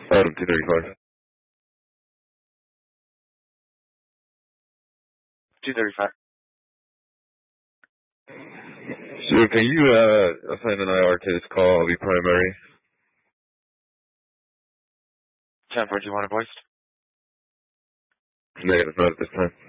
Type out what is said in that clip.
Item 235. 235. Sure, can you assign an IR to this call? I'll be primary. 10-4, do you want it voiced? Negative, not at this time.